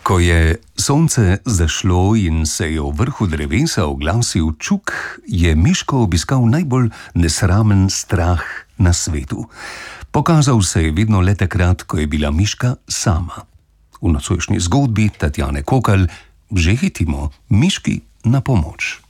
Ko je sonce zašlo in se je v vrhu drevesa oglasil čuk, je Miško obiskal najbolj nesramen strah na svetu. Pokazal se je vedno le takrat, ko je bila Miška sama. V nocojšnji zgodbi Tatjane Kokalj že hitimo Miški na pomoč.